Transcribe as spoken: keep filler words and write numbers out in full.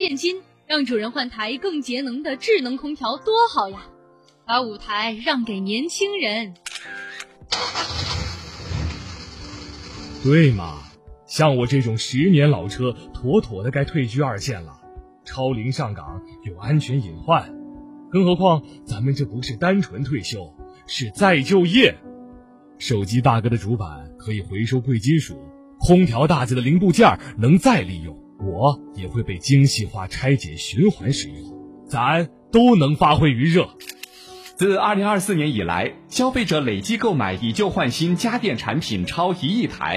现金，让主人换台更节能的智能空调多好呀！把舞台让给年轻人。 对嘛，像我这种十年老车，妥妥的该退居二线了。超龄上岗有安全隐患，更何况咱们这不是单纯退休，是再就业。手机大哥的主板可以回收贵金属，空调大姐的零部件能再利用，我也会被精细化拆解循环使用，咱都能发挥余热。 自二零二四年以来，消费者累计购买以旧换新家电产品超一亿台，